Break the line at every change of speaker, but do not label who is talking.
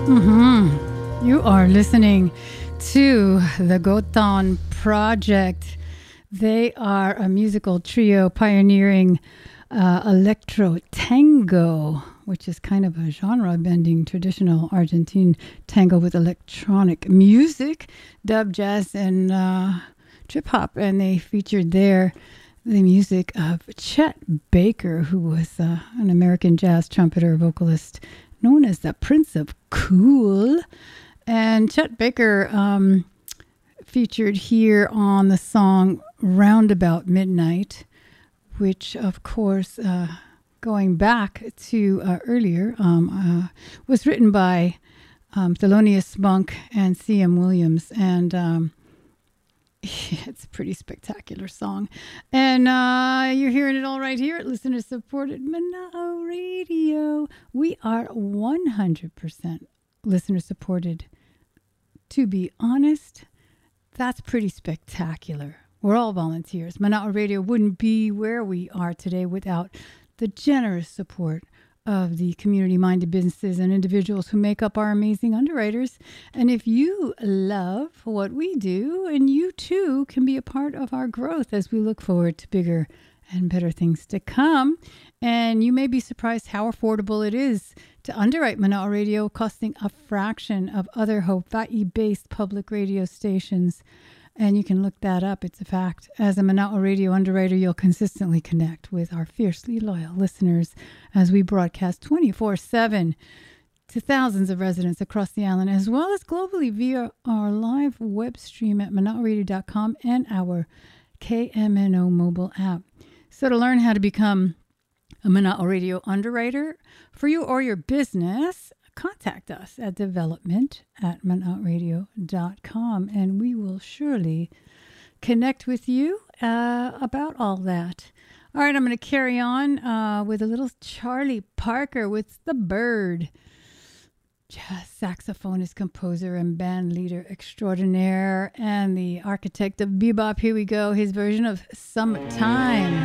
You are listening to the Gotan Project. They are a musical trio pioneering electro tango, which is kind of a genre-bending traditional Argentine tango with electronic music, dub, jazz, and trip-hop. And they featured there the music of Chet Baker, who was an American jazz trumpeter, vocalist, known as the Prince of Cool. And Chet Baker featured here on the song Roundabout Midnight, which, of course, going back to earlier, was written by Thelonious Monk and C.M. Williams. And it's a pretty spectacular song. And you're hearing it all right here at listener-supported Mana'o Radio. We are 100% listener-supported. To be honest, that's pretty spectacular. We're all volunteers. Mana'o Radio wouldn't be where we are today without the generous support of the community-minded businesses and individuals who make up our amazing underwriters. And if you love what we do, and you too can be a part of our growth as we look forward to bigger and better things to come. And you may be surprised how affordable it is to underwrite Mana'o Radio, costing a fraction of other Hawaii-based public radio stations. And you can look that up. It's a fact. As a Mana'o Radio underwriter, you'll consistently connect with our fiercely loyal listeners as we broadcast 24/7 to thousands of residents across the island, as well as globally via our live web stream at Mana'oRadio.com and our KMNO mobile app. So to learn how to become a Mana'o Radio underwriter for you or your business, contact us at development@Mana'oRadio.com, and we will surely connect with you about all that. All right, I'm going to carry on with a little Charlie Parker with The Bird. Jazz saxophonist, composer, and band leader extraordinaire, and the architect of bebop. Here we go, his version of Summertime.